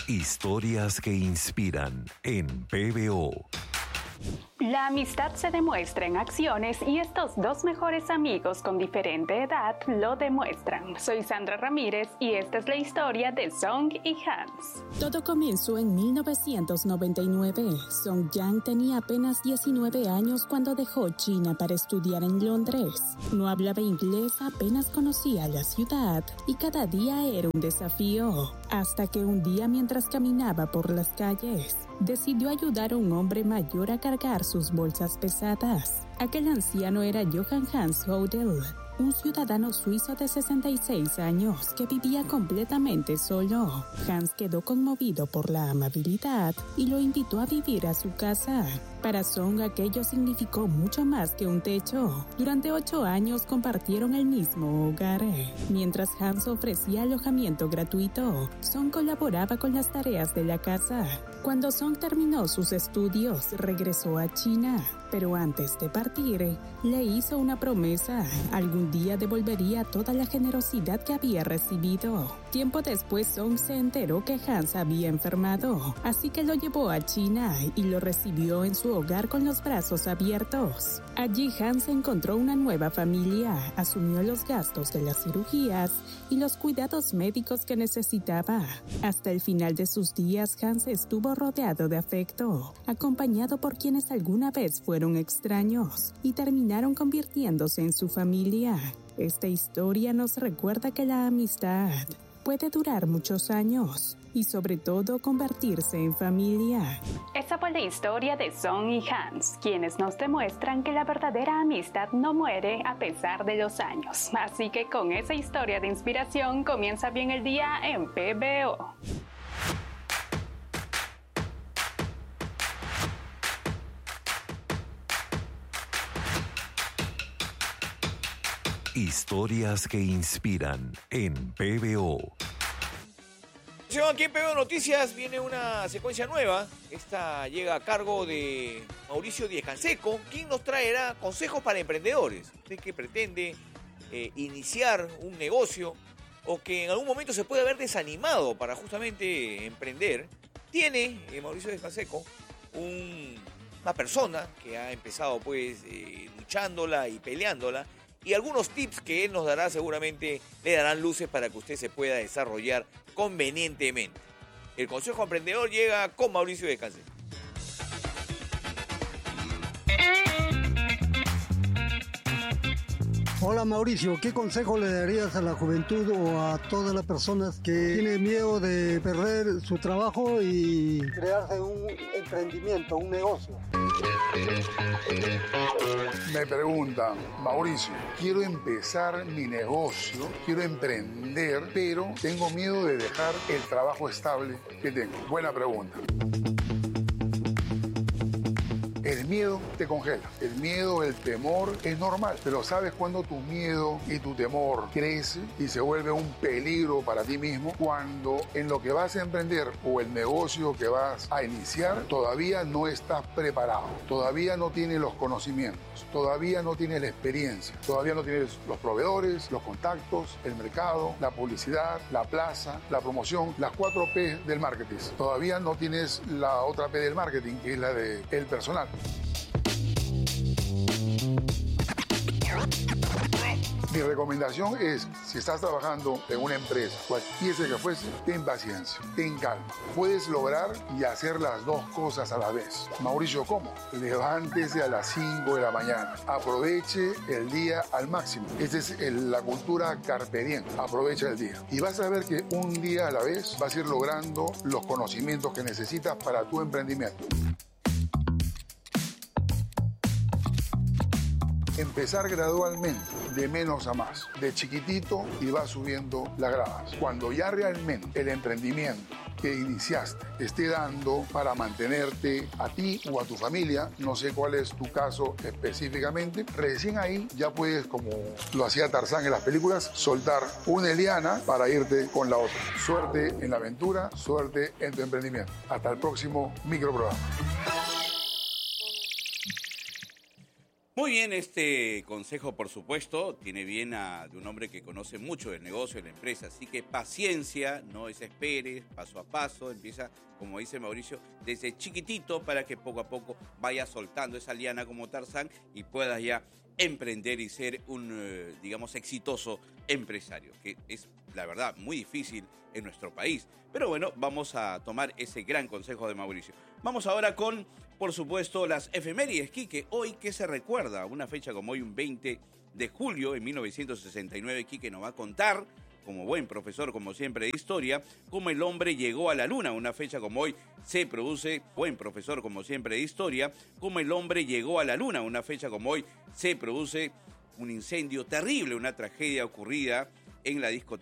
Historias que inspiran en PBO. La amistad se demuestra en acciones y estos dos mejores amigos con diferente edad lo demuestran. Soy Sandra Ramírez y esta es la historia de Song y Hans. Todo comenzó en 1999. Song Yang tenía apenas 19 años cuando dejó China para estudiar en Londres. No hablaba inglés, apenas conocía la ciudad y cada día era un desafío. Hasta que un día, mientras caminaba por las calles, decidió ayudar a un hombre mayor a cargar sus bolsas pesadas. Aquel anciano era Johann Hans Hodel, un ciudadano suizo de 66 años que vivía completamente solo. Hans quedó conmovido por la amabilidad y lo invitó a vivir a su casa. Para Song aquello significó mucho más que un techo. Durante 8 años compartieron el mismo hogar. Mientras Hans ofrecía alojamiento gratuito, Song colaboraba con las tareas de la casa. Cuando Song terminó sus estudios, regresó a China. Pero antes de partir, le hizo una promesa. Algún día devolvería toda la generosidad que había recibido. Tiempo después, Song se enteró que Hans había enfermado, así que lo llevó a China y lo recibió en su hogar con los brazos abiertos. Allí Hans encontró una nueva familia, asumió los gastos de las cirugías y los cuidados médicos que necesitaba. Hasta el final de sus días, Hans estuvo rodeado de afecto, acompañado por quienes alguna vez fueron extraños y terminaron convirtiéndose en su familia. Esta historia nos recuerda que la amistad puede durar muchos años y sobre todo convertirse en familia. Esa fue la historia de Song y Hans, quienes nos demuestran que la verdadera amistad no muere a pesar de los años. Así que con esa historia de inspiración comienza bien el día en PBO. Historias que inspiran en PBO. Aquí en PBO Noticias viene una secuencia nueva. Esta llega a cargo de Mauricio Díez Canseco, quien nos traerá consejos para emprendedores. Usted que pretende iniciar un negocio o que en algún momento se puede haber desanimado para justamente emprender, tiene Mauricio Díez Canseco una persona que ha empezado pues luchándola y peleándola, y algunos tips que él nos dará seguramente le darán luces para que usted se pueda desarrollar convenientemente. El Consejo Emprendedor llega con Mauricio Díez Canseco. Hola Mauricio, ¿qué consejo le darías a la juventud o a todas las personas que tienen miedo de perder su trabajo y crearse un emprendimiento, un negocio? Me preguntan, Mauricio, quiero empezar mi negocio, quiero emprender, pero tengo miedo de dejar el trabajo estable que tengo. Buena pregunta. El miedo te congela. El miedo, el temor es normal. Pero ¿sabes cuándo tu miedo y tu temor crece y se vuelve un peligro para ti mismo? Cuando en lo que vas a emprender o el negocio que vas a iniciar todavía no estás preparado. Todavía no tienes los conocimientos. Todavía no tienes la experiencia. Todavía no tienes los proveedores, los contactos, el mercado, la publicidad, la plaza, la promoción, las 4 P del marketing. Todavía no tienes la otra P del marketing, que es la del personal. Mi recomendación es, si estás trabajando en una empresa, cualquiera que fuese, ten paciencia, ten calma. Puedes lograr y hacer las dos cosas a la vez. Mauricio, ¿cómo? Levántese a las 5 de la mañana. Aproveche el día al máximo. Esa es la cultura carpe diem. Aprovecha el día. Y vas a ver que un día a la vez vas a ir logrando los conocimientos que necesitas para tu emprendimiento. Empezar gradualmente, de menos a más, de chiquitito, y va subiendo las gradas. Cuando ya realmente el emprendimiento que iniciaste esté dando para mantenerte a ti o a tu familia, no sé cuál es tu caso específicamente, recién ahí ya puedes, como lo hacía Tarzán en las películas, soltar una liana para irte con la otra. Suerte en la aventura, suerte en tu emprendimiento. Hasta el próximo microprograma. Muy bien, este consejo, por supuesto, tiene bien de un hombre que conoce mucho del negocio, de la empresa. Así que paciencia, no desesperes, paso a paso. Empieza, como dice Mauricio, desde chiquitito para que poco a poco vayas soltando esa liana como Tarzán y puedas ya emprender y ser un, digamos, exitoso empresario, que es, la verdad, muy difícil en nuestro país. Pero bueno, vamos a tomar ese gran consejo de Mauricio. Vamos ahora con, por supuesto, las efemérides, Quique. Hoy, ¿qué se recuerda? Una fecha como hoy, un 20 de julio de 1969, Quique nos va a contar, como buen profesor, como siempre, de historia, cómo el hombre llegó a la luna. Una fecha como hoy se produce, buen profesor, como siempre, de historia, cómo el hombre llegó a la luna. Una fecha como hoy se produce un incendio terrible, una tragedia ocurrida en la discoteca